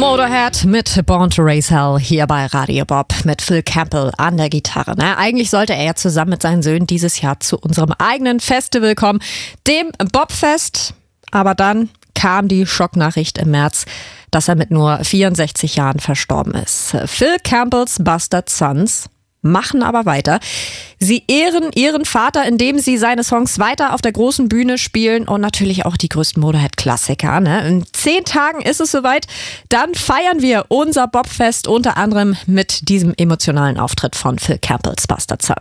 Motorhead mit Born to Raise Hell hier bei Radio Bob mit Phil Campbell an der Gitarre. Eigentlich sollte er ja zusammen mit seinen Söhnen dieses Jahr zu unserem eigenen Festival kommen, dem Bobfest. Aber dann kam die Schocknachricht im März, dass er mit nur 64 Jahren verstorben ist. Phil Campbells Bastard Sons machen aber weiter. Sie ehren ihren Vater, indem sie seine Songs weiter auf der großen Bühne spielen und natürlich auch die größten Motorhead-Klassiker. In 10 Tagen ist es soweit. Dann feiern wir unser Bobfest unter anderem mit diesem emotionalen Auftritt von Phil Campbells Bastard Sons.